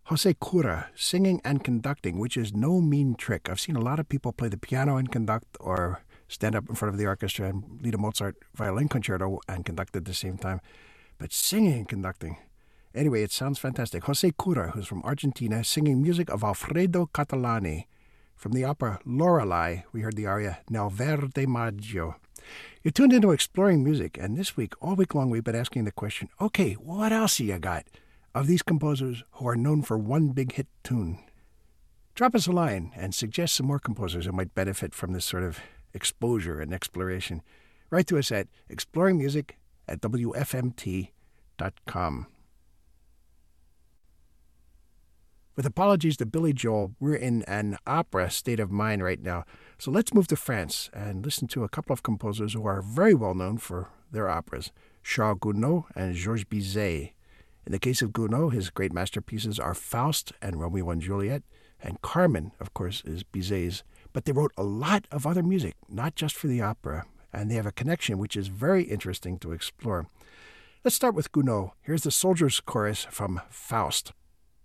Jose Cura, singing and conducting, which is no mean trick. I've seen a lot of people play the piano and conduct, or stand up in front of the orchestra and lead a Mozart violin concerto and conduct at the same time. But singing and conducting. Anyway, it sounds fantastic. Jose Cura, who's from Argentina, singing music of Alfredo Catalani. From the opera Lorelei, we heard the aria Nel Verde Maggio. You're tuned into Exploring Music, and this week, all week long, we've been asking the question, okay, what else you got of these composers who are known for one big hit tune? Drop us a line and suggest some more composers who might benefit from this sort of exposure and exploration. Write to us at exploringmusic@wfmt.com. With apologies to Billy Joel, we're in an opera state of mind right now. So let's move to France and listen to a couple of composers who are very well known for their operas, Charles Gounod and Georges Bizet. In the case of Gounod, his great masterpieces are Faust and Romeo and Juliet, and Carmen, of course, is Bizet's. But they wrote a lot of other music, not just for the opera, and they have a connection which is very interesting to explore. Let's start with Gounod. Here's the Soldiers' Chorus from Faust.